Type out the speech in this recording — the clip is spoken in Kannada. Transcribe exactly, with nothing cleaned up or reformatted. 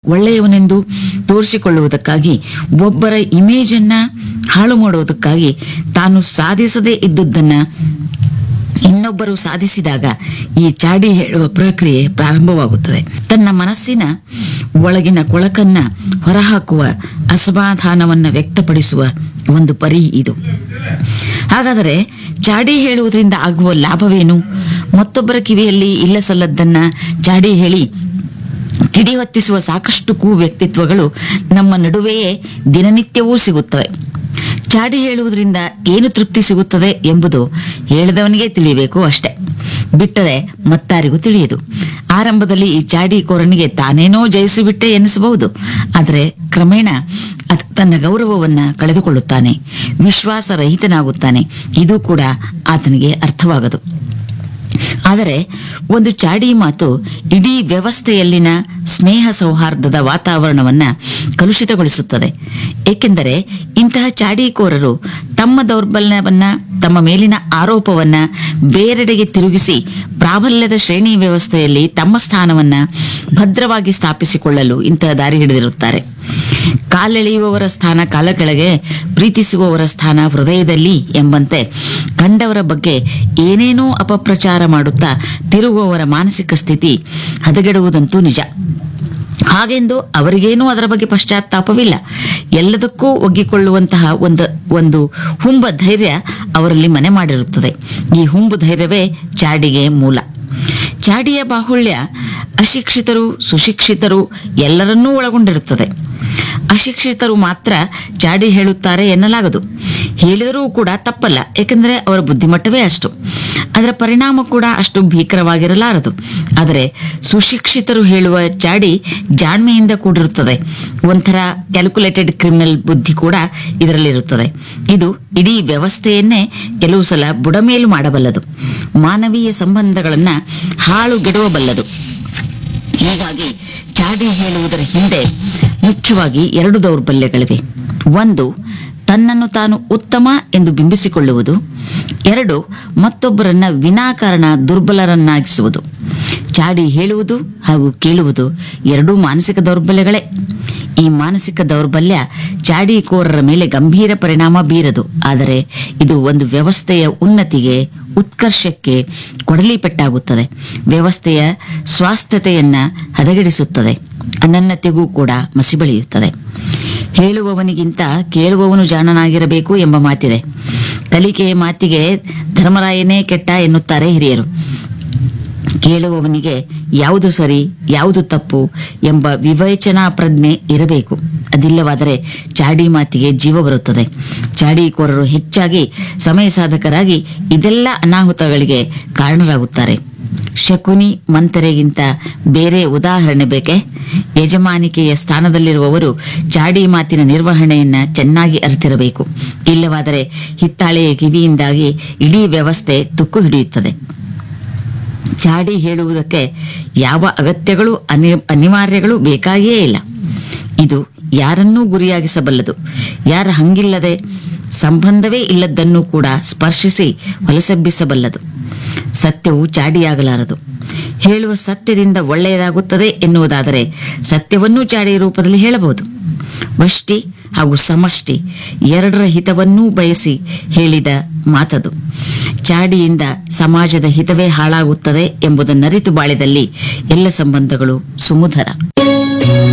ಒಳ್ಳೆಯವನೆಂದು ತೋರಿಸಿಕೊಳ್ಳುವುದಕ್ಕಾಗಿ, ಒಬ್ಬರ ಇಮೇಜನ್ನ ಹಾಳು ಮಾಡುವುದಕ್ಕಾಗಿ ತಾನು ಸಾಧಿಸದೇ ಇದ್ದುದನ್ನ ಇನ್ನೊಬ್ಬರು ಸಾಧಿಸಿದಾಗ ಈ ಚಾಡಿ ಹೇಳುವ ಪ್ರಕ್ರಿಯೆ ಪ್ರಾರಂಭವಾಗುತ್ತದೆ. ತನ್ನ ಮನಸ್ಸಿನ ಒಳಗಿನ ಕೊಳಕನ್ನ ಹೊರಹಾಕುವ, ಅಸಮಾಧಾನವನ್ನ ವ್ಯಕ್ತಪಡಿಸುವ ಒಂದು ಪರಿ ಇದು. ಹಾಗಾದರೆ ಚಾಡಿ ಹೇಳುವುದರಿಂದ ಆಗುವ ಲಾಭವೇನು? ಮತ್ತೊಬ್ಬರ ಕಿವಿಯಲ್ಲಿ ಇಲ್ಲ ಸಲ್ಲದ್ದನ್ನ ಚಾಡಿ ಹೇಳಿ ಕಿಡಿ ಹೊತ್ತಿಸುವ ಸಾಕಷ್ಟು ಕು ವ್ಯಕ್ತಿತ್ವಗಳು ನಮ್ಮ ನಡುವೆಯೇ ದಿನನಿತ್ಯವೂ ಸಿಗುತ್ತವೆ. ಚಾಡಿ ಹೇಳುವುದರಿಂದ ಏನು ತೃಪ್ತಿ ಸಿಗುತ್ತದೆ ಎಂಬುದು ಹೇಳಿದವನಿಗೆ ತಿಳಿಯಬೇಕು ಅಷ್ಟೆ, ಬಿಟ್ಟರೆ ಮತ್ತಾರಿಗೂ ತಿಳಿಯದು. ಆರಂಭದಲ್ಲಿ ಈ ಚಾಡಿ ಕೋರನಿಗೆ ತಾನೇನೋ ಜಯಿಸಿಬಿಟ್ಟೆ ಎನಿಸಬಹುದು. ಆದರೆ ಕ್ರಮೇಣ ತನ್ನ ಗೌರವವನ್ನ ಕಳೆದುಕೊಳ್ಳುತ್ತಾನೆ, ವಿಶ್ವಾಸರಹಿತನಾಗುತ್ತಾನೆ. ಇದು ಕೂಡ ಆತನಿಗೆ ಅರ್ಥವಾಗದು. ಆದರೆ ಒಂದು ಚಾಡಿ ಮಾತು ಇಡೀ ವ್ಯವಸ್ಥೆಯಲ್ಲಿನ ಸ್ನೇಹ ಸೌಹಾರ್ದದ ವಾತಾವರಣವನ್ನ ಕಲುಷಿತಗೊಳಿಸುತ್ತದೆ. ಏಕೆಂದರೆ ಇಂತಹ ಚಾಡಿಕೋರರು ತಮ್ಮ ದೌರ್ಬಲ್ಯವನ್ನ, ತಮ್ಮ ಮೇಲಿನ ಆರೋಪವನ್ನ ಬೇರೆಡೆಗೆ ತಿರುಗಿಸಿ ಪ್ರಾಬಲ್ಯದ ಶ್ರೇಣಿ ವ್ಯವಸ್ಥೆಯಲ್ಲಿ ತಮ್ಮ ಸ್ಥಾನವನ್ನ ಭದ್ರವಾಗಿ ಸ್ಥಾಪಿಸಿಕೊಳ್ಳಲು ಇಂತಹ ದಾರಿ ಹಿಡಿದಿರುತ್ತಾರೆ. ಕಾಲೆಳೆಯುವವರ ಸ್ಥಾನ ಕಾಲ ಕೆಳಗೆ, ಪ್ರೀತಿಸುವವರ ಸ್ಥಾನ ಹೃದಯದಲ್ಲಿ ಎಂಬಂತೆ ಕಂಡವರ ಬಗ್ಗೆ ಏನೇನೋ ಅಪಪ್ರಚಾರ ಮಾಡುತ್ತಾ ತಿರುಗುವವರ ಮಾನಸಿಕ ಸ್ಥಿತಿ ಹದಗೆಡುವುದಂತೂ ನಿಜ. ಹಾಗೆಂದು ಅವರಿಗೇನೂ ಅದರ ಬಗ್ಗೆ ಪಶ್ಚಾತ್ತಾಪವಿಲ್ಲ. ಎಲ್ಲದಕ್ಕೂ ಒಗ್ಗಿಕೊಳ್ಳುವಂತಹ ಒಂದು ಒಂದು ಹುಂಬ ಧೈರ್ಯ ಅವರಲ್ಲಿ ಮನೆ ಮಾಡಿರುತ್ತದೆ. ಈ ಹುಂಬು ಧೈರ್ಯವೇ ಚಾಡಿಗೆ ಮೂಲ. ಚಾಡಿಯ ಬಾಹುಳ್ಯ ಅಶಿಕ್ಷಿತರು, ಸುಶಿಕ್ಷಿತರು ಎಲ್ಲರನ್ನೂ ಒಳಗೊಂಡಿರುತ್ತದೆ. ಅಶಿಕ್ಷಿತರು ಮಾತ್ರ ಚಾಡಿ ಹೇಳುತ್ತಾರೆ ಎನ್ನಲಾಗದು. ಹೇಳಿದರೂ ಕೂಡ ತಪ್ಪಲ್ಲ, ಏಕೆಂದರೆ ಅವರ ಬುದ್ಧಿಮಟ್ಟವೇ ಅಷ್ಟು. ಅದರ ಪರಿಣಾಮ ಕೂಡ ಅಷ್ಟು ಭೀಕರವಾಗಿರಲಾರದು. ಆದರೆ ಸುಶಿಕ್ಷಿತರು ಹೇಳುವ ಚಾಡಿ ಜಾಣ್ಮೆಯಿಂದ ಕೂಡಿರುತ್ತದೆ. ಒಂಥರ ಕ್ಯಾಲ್ಕುಲೇಟೆಡ್ ಕ್ರಿಮಿನಲ್ ಬುದ್ಧಿ ಕೂಡ ಇದರಲ್ಲಿರುತ್ತದೆ. ಇದು ಇಡೀ ವ್ಯವಸ್ಥೆಯನ್ನೇ ಕೆಲವು ಸಲ ಬುಡಮೇಲು ಮಾಡಬಲ್ಲದು, ಮಾನವೀಯ ಸಂಬಂಧಗಳನ್ನ ಹಾಳುಗೆಡವಬಲ್ಲದು. ಹೀಗಾಗಿ ಚಾಡಿ ಹೇಳುವುದರ ಹಿಂದೆ ಮುಖ್ಯವಾಗಿ ಎರಡು ದೌರ್ಬಲ್ಯಗಳಿವೆ. ಒಂದು, ತನ್ನನ್ನು ತಾನು ಉತ್ತಮ ಎಂದು ಬಿಂಬಿಸಿಕೊಳ್ಳುವುದು. ಎರಡು, ಮತ್ತೊಬ್ಬರನ್ನ ವಿನಾಕಾರಣ ದುರ್ಬಲರನ್ನಾಗಿಸುವುದು. ಚಾಡಿ ಹೇಳುವುದು ಹಾಗೂ ಕೇಳುವುದು ಎರಡೂ ಮಾನಸಿಕ ದೌರ್ಬಲ್ಯಗಳೇ. ಈ ಮಾನಸಿಕ ದೌರ್ಬಲ್ಯ ಚಾಡಿಕೋರರ ಮೇಲೆ ಗಂಭೀರ ಪರಿಣಾಮ ಬೀರದು. ಆದರೆ ಇದು ಒಂದು ವ್ಯವಸ್ಥೆಯ ಉನ್ನತಿಗೆ, ಉತ್ಕರ್ಷಕ್ಕೆ ಕೊಡಲಿ ಪೆಟ್ಟಾಗುತ್ತದೆ. ವ್ಯವಸ್ಥೆಯ ಸ್ವಾಸ್ಥ್ಯತೆಯನ್ನ ಹದಗೆಡಿಸುತ್ತದೆ, ಅನನ್ಯತೆಗೂ ಕೂಡ ಮಸಿ ಬಳಿಯುತ್ತದೆ. ಹೇಳುವವನಿಗಿಂತ ಕೇಳುವವನು ಜಾಣನಾಗಿರಬೇಕು ಎಂಬ ಮಾತಿದೆ. ಕಲಿಕೆಯ ಮಾತಿಗೆ ಧರ್ಮರಾಯನೇ ಕೆಟ್ಟ ಎನ್ನುತ್ತಾರೆ ಹಿರಿಯರು. ಕೇಳುವವನಿಗೆ ಯಾವುದು ಸರಿ, ಯಾವುದು ತಪ್ಪು ಎಂಬ ವಿವೇಚನಾ ಪ್ರಜ್ಞೆ ಇರಬೇಕು. ಅದಿಲ್ಲವಾದರೆ ಚಾಡಿ ಮಾತಿಗೆ ಜೀವ ಬರುತ್ತದೆ. ಚಾಡಿಕೋರರು ಹೆಚ್ಚಾಗಿ ಸಮಯ ಸಾಧಕರಾಗಿ ಇದೆಲ್ಲ ಅನಾಹುತಗಳಿಗೆ ಕಾರಣರಾಗುತ್ತಾರೆ. ಶಕುನಿ ಮಂತರೆಗಿಂತ ಬೇರೆ ಉದಾಹರಣೆ ಬೇಕೆ? ಯಜಮಾನಿಕೆಯ ಸ್ಥಾನದಲ್ಲಿರುವವರು ಚಾಡಿ ಮಾತಿನ ನಿರ್ವಹಣೆಯನ್ನ ಚೆನ್ನಾಗಿ ಅರಿತಿರಬೇಕು. ಇಲ್ಲವಾದರೆ ಹಿತ್ತಾಳೆಯ ಕಿವಿಯಿಂದಾಗಿ ಇಡೀ ವ್ಯವಸ್ಥೆ ತುಕ್ಕು ಹಿಡಿಯುತ್ತದೆ. ಚಾಡಿ ಹೇಳುವುದಕ್ಕೆ ಯಾವ ಅಗತ್ಯಗಳು ಅನಿ ಅನಿವಾರ್ಯಗಳು ಬೇಕಾಗಿಯೇ ಇಲ್ಲ. ಇದು ಯಾರನ್ನೂ ಗುರಿಯಾಗಿಸಬಲ್ಲದು. ಯಾರ ಹಂಗಿಲ್ಲದೆ ಸಂಬಂಧವೇ ಇಲ್ಲದ್ದನ್ನು ಕೂಡ ಸ್ಪರ್ಶಿಸಿ ಹೊಲಸೆಬ್ಬಿಸಬಲ್ಲದು. ಸತ್ಯವು ಚಾಡಿಯಾಗಲಾರದು. ಹೇಳುವ ಸತ್ಯದಿಂದ ಒಳ್ಳೆಯದಾಗುತ್ತದೆ ಎನ್ನುವುದಾದರೆ ಸತ್ಯವನ್ನೂ ಚಾಡಿ ರೂಪದಲ್ಲಿ ಹೇಳಬಹುದು. ವಷ್ಟಿ ಹಾಗೂ ಸಮಷ್ಟಿ ಎರಡರ ಹಿತವನ್ನೂ ಬಯಸಿ ಹೇಳಿದ ಮಾತದು. ಚಾಡಿಯಿಂದ ಸಮಾಜದ ಹಿತವೇ ಹಾಳಾಗುತ್ತದೆ ಎಂಬುದನ್ನರಿತು ಬಾಳಿದಲ್ಲಿ ಎಲ್ಲ ಸಂಬಂಧಗಳು ಸುಮಧುರ.